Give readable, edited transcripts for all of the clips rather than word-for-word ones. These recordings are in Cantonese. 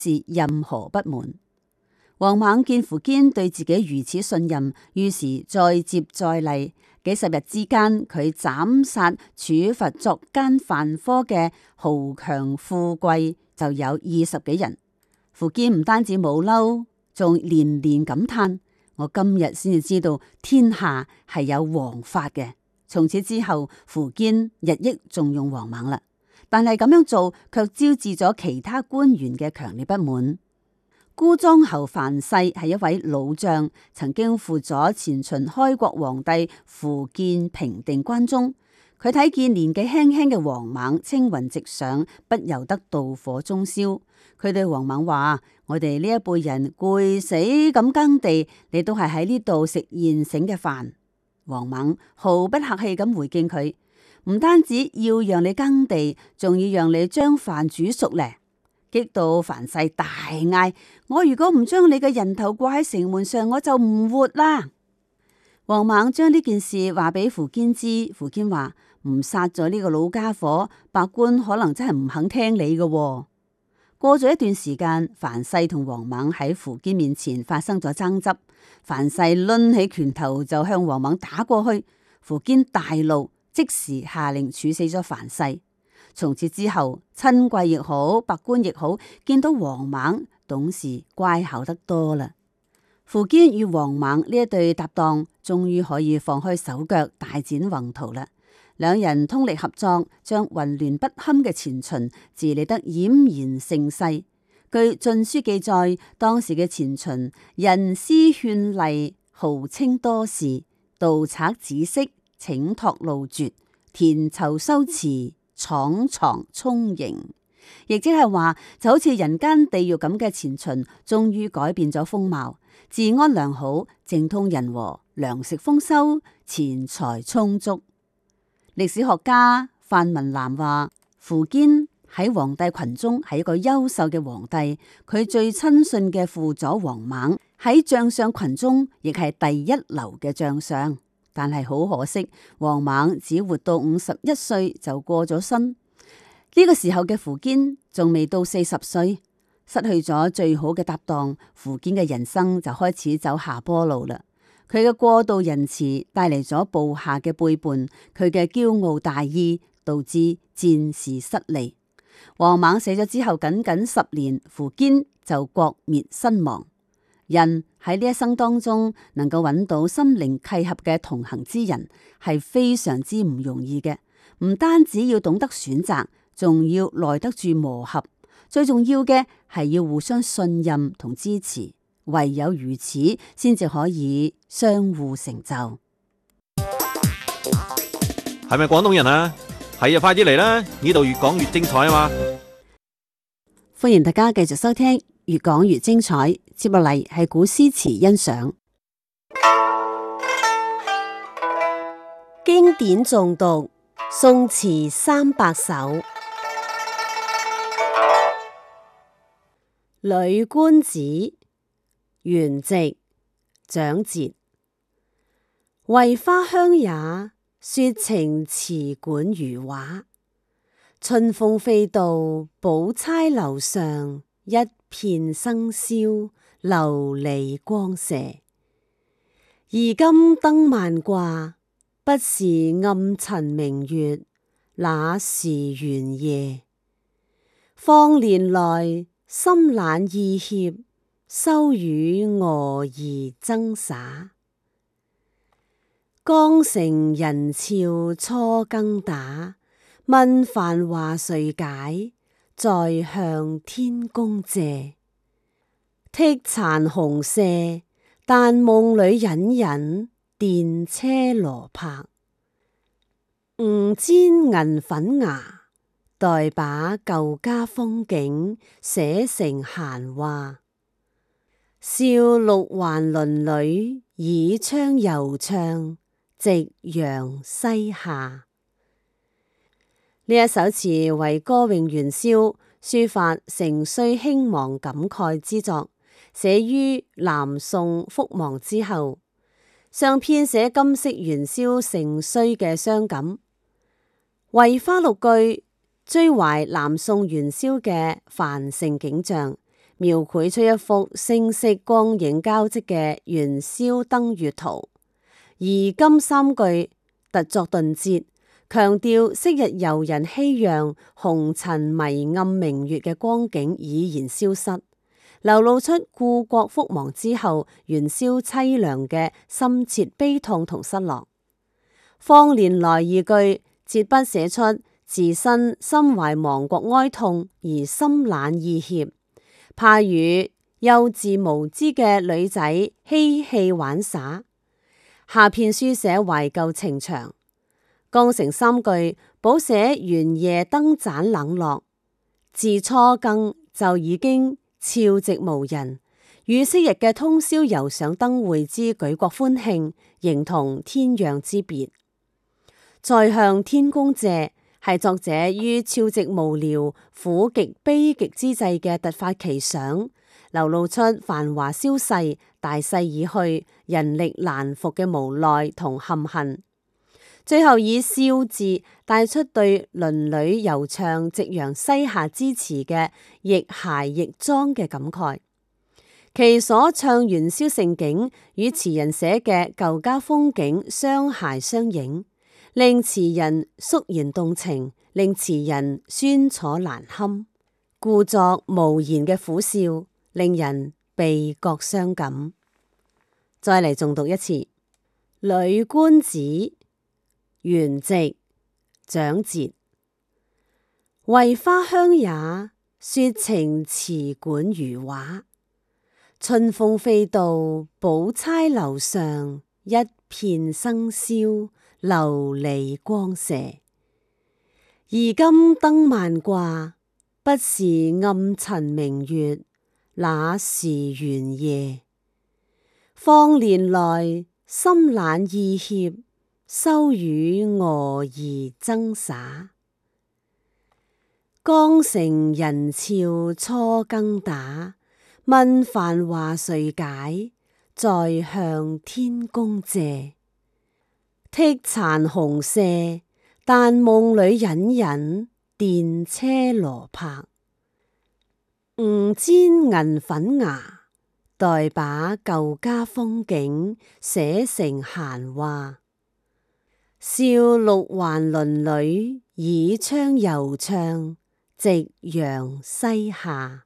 是任何不滿。王猛見苻堅對自己如此信任，於是再接再厲，幾十日之間，佢斬殺處罰作奸犯科嘅豪強富貴就有20幾人。苻堅唔單止冇嬲，仲連連感嘆：我今日先至知道天下係有王法嘅。從此之後，苻堅日益重用王猛啦。但係咁樣做卻招致咗其他官員嘅強烈不滿。姑莊侯樊噲係一位老將，曾經輔佐前秦開國皇帝苻建平定關中。佢睇見年紀輕輕嘅王猛青雲直上，不由得妒火中燒。佢對王猛話：我哋呢一輩人攰死咁耕地，你都係喺呢度食現成嘅飯。王猛毫不客氣咁回敬佢：唔單止要讓你耕地，仲要讓你將飯煮熟咧。激到樊噲大嗌：我如果唔將你嘅人頭掛喺城門上，我就唔活啦！王猛將呢件事話俾苻堅知，苻堅話：唔殺咗呢個老家伙，百官可能真係唔肯聽你嘅。過咗一段時間，樊噲同王猛喺苻堅面前發生咗爭執，樊噲掄起拳頭就向王猛打過去，苻堅大怒，即時下令處死咗樊噲。從此之後，親貴亦好，百官亦好，見到王猛懂事乖巧得多啦。苻堅與王猛呢一對搭檔，終於可以放開手腳，大展宏圖啦。兩人通力合作，將混亂不堪嘅前秦治理得儼然盛世。據《晉書》記載，當時嘅前秦人詩勸勵，豪稱多事，盜賊止息，請託路絕，田疇修池，廠床充盈，亦即係話就好似人間地獄咁嘅前秦，終於改變咗風貌，治安良好，政通人和，糧食豐收，錢財充足。歷史學家范文南話：苻堅喺皇帝群中係一個優秀嘅皇帝，佢最親信嘅輔佐王猛喺將相群中亦係第一流嘅將相。但係好可惜，王猛只活到51歲就過咗身。呢個時候嘅苻堅仲未到40歲，失去咗最好嘅搭檔，苻堅嘅人生就開始走下坡路啦。佢嘅過度仁慈帶嚟咗部下嘅背叛，佢嘅驕傲大意導致戰事失利。王猛死咗之後，僅僅10年，苻堅就國滅身亡。人喺呢一生當中能夠揾到心靈契合嘅同行之人，係非常之唔容易嘅。唔單止要懂得選擇，仲要耐得住磨合。最重要嘅係要互相信任同支持，唯有如此，先至可以相互成就。 係咪廣東人啊？係啊，快啲嚟啦！呢度越講越精彩啊嘛！ 歡迎大家繼續收聽，越講越精彩。接落嚟係古詩詞欣賞，經典誦讀，宋詞300首。《呂觀子》元夕，蔣捷。為花香也，說情辭管如畫。春風飛度，寶釵樓上，一片生簫，琉璃光射。而今燈萬掛，不是暗沉明月，那時圓夜。況年來，心懶意怯，羞與蛾兒爭灑。江城人俏初更打，問繁華誰解？在向天公借。剔殘紅舍，但夢裏隱隱，電車羅拍。吾煎銀粉牙，待把舊家風景寫成閒話。笑六環鄰里，倚窗猶唱，夕陽西下。呢一首詞為歌詠元宵，抒發盛衰興亡感慨之作，寫於南宋覆亡之後，上編寫今昔元宵盛衰嘅傷感。為花6句，追懷南宋元宵嘅繁盛景象， 描繪出一幅聲色光影交織嘅元宵燈月圖。而今三句突作頓折，強調昔日遊人熙攘、紅塵迷暗明月嘅光景已然消失，流露出故國覆亡之後元宵淒涼嘅深切悲痛同失落。放年來二句節筆寫出自身心懷亡國哀痛而心懶意怯，怕與幼稚無知嘅女仔嬉戲玩耍。下片書寫懷舊情長，江城三句補寫元夜燈盞冷落，自初更就已經悄寂無人，與昔日嘅通宵遊賞燈會之舉國歡慶，形同天壤之別。再向天公謝，係作者於悄寂無聊、苦極悲極之際嘅突發奇想，流露出繁華消逝、大勢已去、人力難復嘅無奈同憾恨。最後以笑字帶出對鄰里遊唱夕陽西下之詞嘅亦諧亦莊嘅感慨。其所唱元宵盛景與詞人寫嘅舊家風景相諧相映，令詞人肅然動情，令詞人酸楚難堪，故作無言嘅苦笑，令人鼻覺傷感。再嚟重讀一次《女觀子》，元夕，蔣捷。桂花香也，說情詞管如畫。春風飛到寶釵樓上，一片生簫，琉璃光射。而今燈萬掛，不是暗沉明月，那時圓夜。放年來，心懶意怯，羞與蛾兒爭耍。江城人俏初更打，問繁華誰解？再向天公謝。剔殘紅舍，但夢裏隱隱電車羅拍。吳煎銀粉牙，待把舊家風景寫成閒話。笑六環鄰里，倚窗遊唱，夕陽西下。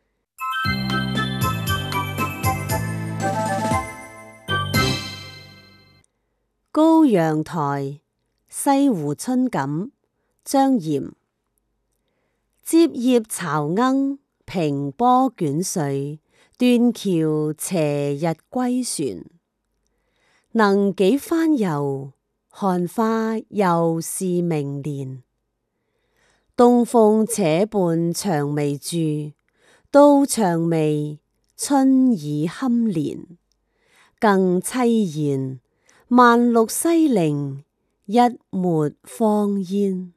高陽台，西湖春感，張炎。接葉巢鶯，平波捲水，斷橋斜日歸船。能幾番遊，看花又是明年。東風且伴薔薇住，到薔薇，春已堪憐。更凄然，萬綠西陵，一抹芳煙。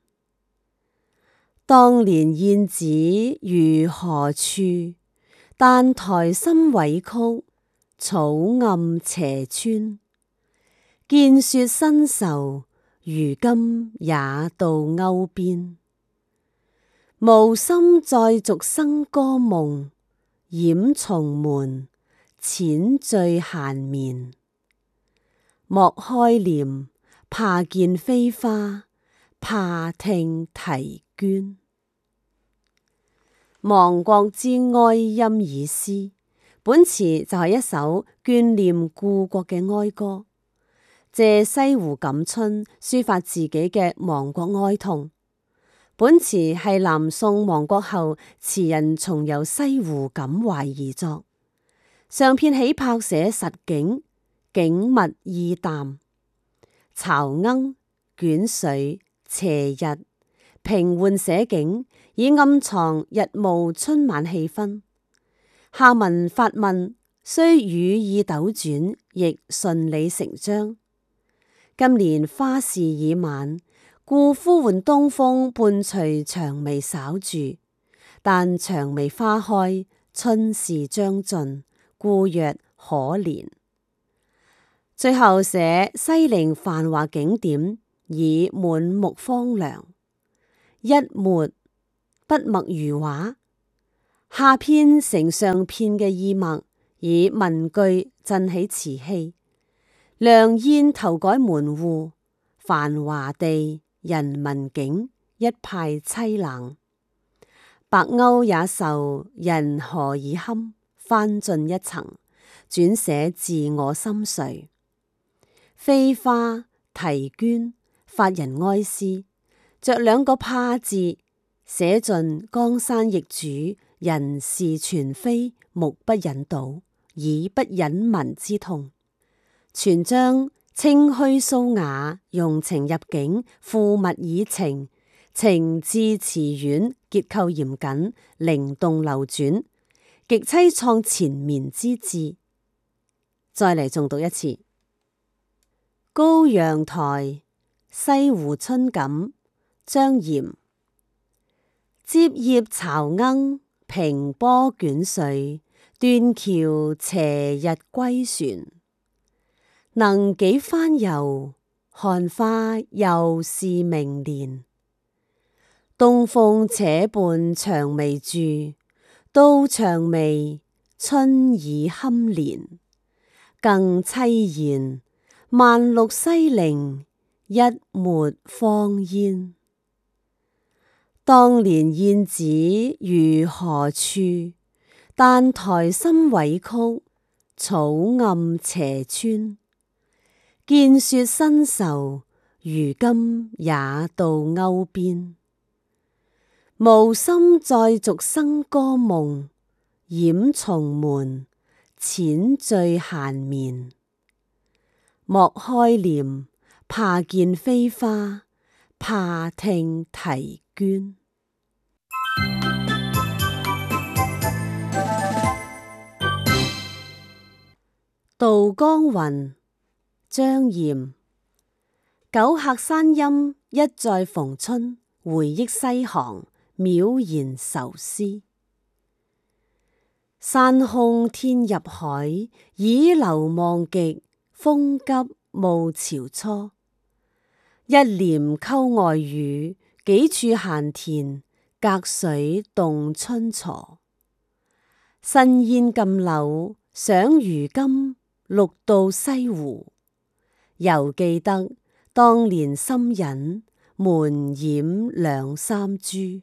當年燕子如何處？但台深委曲，草暗斜村。見說新愁，如今也到鉤邊。無心再續笙歌夢，掩重門，淺醉閒眠。莫開簾，怕見飛花，怕聽啼鵑。亡國之哀音已詩，本詞就係一首眷念故國嘅哀歌，借西湖感春抒發自己嘅亡國哀痛。本詞係南宋亡國後詞人重遊西湖感懷而作，上片起拍寫實景，景物意淡。巢鶯、捲水、斜日，平緩寫景，以暗藏日暮春晚氣氛。下文發問，雖語意斗轉，亦順理成章。今年花事已晚，故呼喚東風伴隨薔薇稍住，但薔薇花開，春事將盡，故曰可憐。最後寫西陵繁華景點，已滿目荒涼。一抹筆墨如畫， 下篇承上篇嘅意脈，以文句振起詞氣。良燕頭改門戶，繁華地人民境，一派凄冷。白鷗也受人何以堪，翻進一層，轉寫自我心碎。飛花啼絹，發人哀思，着兩個怕字，寫盡江山易主，人事全非，目不忍睹，耳不忍聞之痛。全章清虛蘇雅，用情入境，賦物以情，情至詞婉，結構嚴謹，靈動流轉，極淒愴纏綿之至。再嚟重讀一次。高陽台，西湖春感，張炎。接葉巢鶯，平波捲水，斷橋斜日歸船。能幾番遊，看花又是明年。東風且伴薔薇住，到薔薇春已堪憐。更凄然，萬綠西陵，一抹芳煙。當年燕子如何處？但台深委曲，草暗斜村。見說新愁，如今也到鉤邊。無心再續笙歌夢，掩重門，淺醉閒眠。莫開簾，怕見飛花，怕聽啼絹。渡江雲，張炎。久客山陰，一再逢春，回憶西航，渺然愁思。山空天入海，倚樓望極，風急暮潮初。一簾溝外雨，幾處閒田，隔水動春雛。新煙禁柳，想如今，綠到西湖。猶記得當年心隱，門掩兩三株。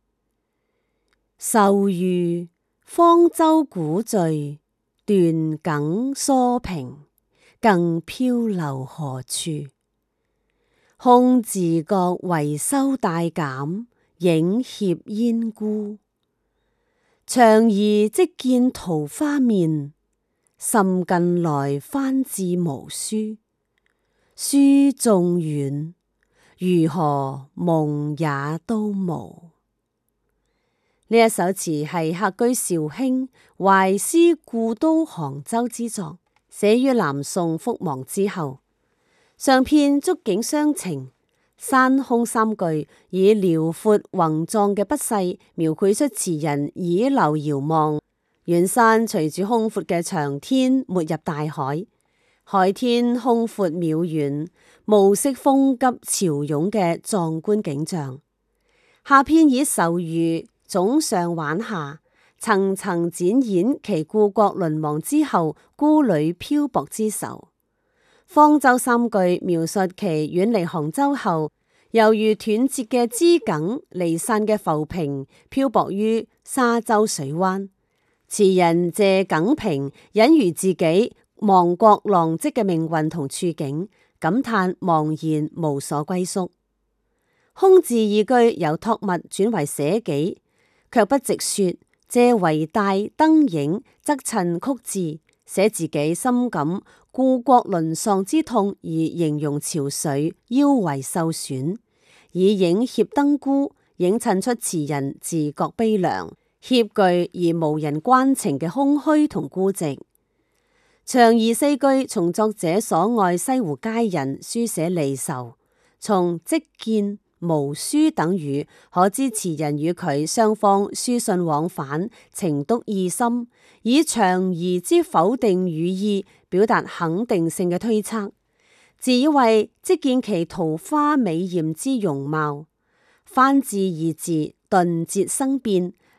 愁餘方舟古墜，斷梗疏萍，更漂流何處？空自覺維修大減，影協煙孤。長宜即見桃花面，甚近來翻至無書。書縱遠，如何夢也都無。呢一首詞係客居紹興懷思故都杭州之作，寫於南宋覆亡之後。上片觸景傷情，山空三句以遼闊宏壯嘅筆勢描繪出詞人倚樓遙望，遠山隨住空闊嘅長天沒入大海，海天空闊渺遠，暮色風急潮湧嘅壯觀景象。下片以愁餘總上挽下，層層展演其故國淪亡之後孤旅漂泊之愁。方舟三句描述其遠離杭州後，猶如斷節嘅枝梗，離散嘅浮萍，漂泊於沙洲水灣。詞人借梗萍隱喻自己亡國浪迹嘅命運同處境，感嘆茫然無所歸宿。空字二句由託物轉為寫己，卻不直說，借為大燈影，則襯曲字，寫自己深感故國淪喪之痛而形容潮水腰圍受損，以影協燈孤，映襯出詞人自覺悲涼、協具而無人關情嘅空虛同孤寂。長宜四句從作者所愛西湖佳人書寫離愁，從即見、無書等語可知詞人與佢雙方書信往返，情篤意深，以長宜之否定語意表達肯定性嘅推測。自以為即見其桃花美艷之容貌，翻字二字頓節生變，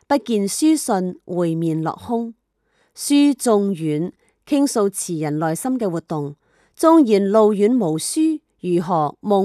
不見書信，會面落空。書縱遠，傾訴詞人內心嘅活動。縱然路遠無書，如何夢